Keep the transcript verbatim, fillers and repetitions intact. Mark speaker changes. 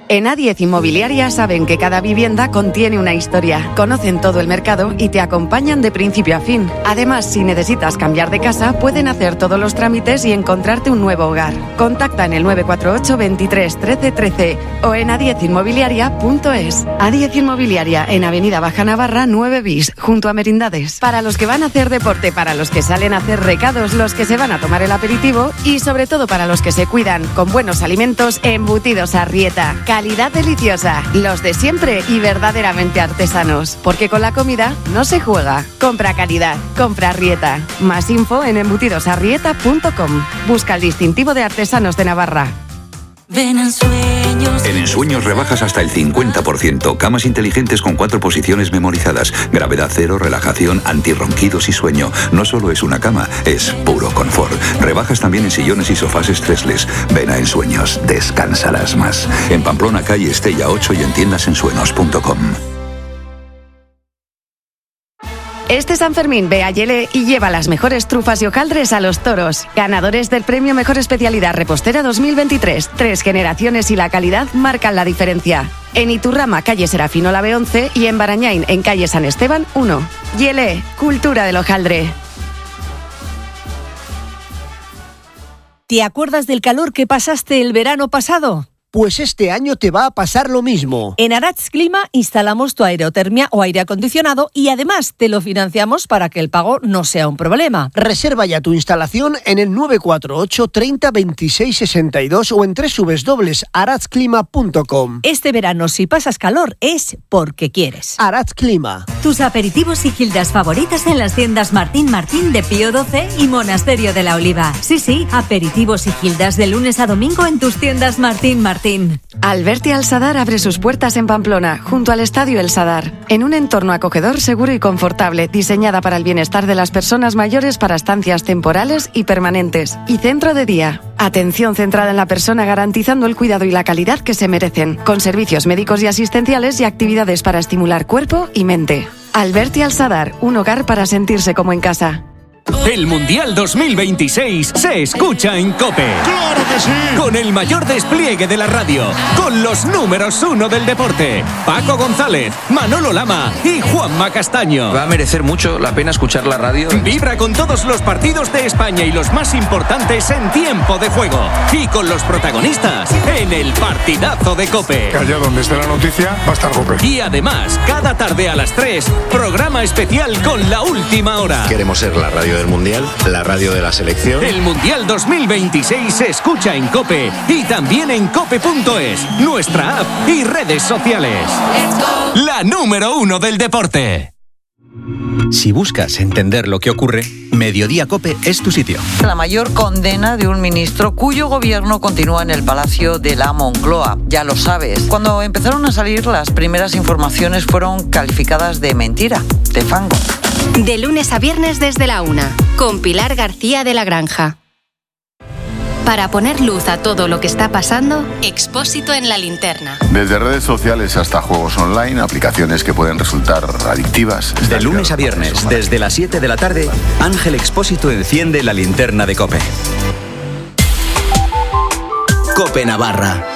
Speaker 1: En A diez Inmobiliaria saben que cada vivienda contiene una historia, conocen todo el mercado y te acompañan de principio a fin. Además, si necesitas cambiar de casa, pueden hacer todos los trámites y encontrarte un nuevo hogar. Contacta en el nueve cuatro ocho, veintitrés, trece, trece o en a diez inmobiliaria punto es. A diez Inmobiliaria, en Avenida Baja Navarra nueve bis, junto a Merindades. Para los que van a hacer deporte, para los que salen a hacer recados, los que se van a tomar el aperitivo y sobre todo para los que se cuidan con buenos alimentos, Embutidos Arrieta. Calidad deliciosa, los de siempre y verdaderamente artesanos. Porque con la comida no se juega. Compra calidad, compra Arrieta. Más info en embutidos arrieta punto com. Busca el distintivo de Artesanos de Navarra.
Speaker 2: Ven en Sueños.
Speaker 3: En Ensueños rebajas hasta el cincuenta por ciento. Camas inteligentes con cuatro posiciones memorizadas. Gravedad cero, relajación, antirronquidos y sueño. No solo es una cama, es puro confort. Rebajas también en sillones y sofás stressless. Ven a Ensueños, descansarás más. En Pamplona, calle Estella ocho y en tiendas ensueños punto com.
Speaker 1: Este San Fermín ve a Yele y lleva las mejores trufas y hojaldres a los toros. Ganadores del premio Mejor Especialidad Repostera dos mil veintitrés. Tres generaciones y la calidad marcan la diferencia. En Iturrama, calle Serafín Olave once y en Barañain, en calle San Esteban uno. Yele, cultura del hojaldre.
Speaker 4: ¿Te acuerdas del calor que pasaste el verano pasado?
Speaker 5: Pues este año te va a pasar lo mismo.
Speaker 4: En Arats Clima instalamos tu aerotermia o aire acondicionado y además te lo financiamos para que el pago no sea un problema.
Speaker 5: Reserva ya tu instalación en el nueve cuatro ocho, treinta, veintiséis, sesenta y dos o en doble u doble u doble u punto arats clima punto com.
Speaker 4: Este verano, si pasas calor, es porque quieres.
Speaker 5: Arats Clima.
Speaker 6: Tus aperitivos y gildas favoritas en las tiendas Martín Martín de Pío doce y Monasterio de la Oliva. Sí, sí, aperitivos y gildas de lunes a domingo en tus tiendas Martín Martín.
Speaker 1: Alberti Al Sadar abre sus puertas en Pamplona, junto al Estadio El Sadar, en un entorno acogedor, seguro y confortable, diseñada para el bienestar de las personas mayores para estancias temporales y permanentes, y centro de día. Atención centrada en la persona, garantizando el cuidado y la calidad que se merecen, con servicios médicos y asistenciales y actividades para estimular cuerpo y mente. Alberti Al Sadar, un hogar para sentirse como en casa.
Speaker 7: El Mundial dos mil veintiséis se escucha en COPE.
Speaker 8: ¡Claro que sí!
Speaker 7: Con el mayor despliegue de la radio, con los números uno del deporte, Paco González, Manolo Lama y Juanma Castaño.
Speaker 9: Va a merecer mucho la pena escuchar la radio.
Speaker 7: Vibra con todos los partidos de España y los más importantes en tiempo de juego. Y con los protagonistas en el partidazo de COPE.
Speaker 8: Que allá donde esté la noticia va a estar COPE.
Speaker 7: Y además, cada tarde a las tres, programa especial con la última hora.
Speaker 10: Queremos ser la radio del Mundial, la radio de la selección.
Speaker 7: El Mundial dos mil veintiséis se escucha en COPE y también en cope punto es, nuestra app y redes sociales. La número uno del deporte.
Speaker 11: Si buscas entender lo que ocurre, Mediodía COPE es tu sitio.
Speaker 12: La mayor condena de un ministro cuyo gobierno continúa en el Palacio de la Moncloa. Ya lo sabes. Cuando empezaron a salir, las primeras informaciones fueron calificadas de mentira, de fango.
Speaker 13: De lunes a viernes desde la una, con Pilar García de la Granja. Para poner luz a todo lo que está pasando, Expósito en la linterna.
Speaker 14: Desde redes sociales hasta juegos online, aplicaciones que pueden resultar adictivas.
Speaker 11: De lunes a viernes, desde las siete de la tarde, Ángel Expósito enciende la linterna de COPE. COPE Navarra.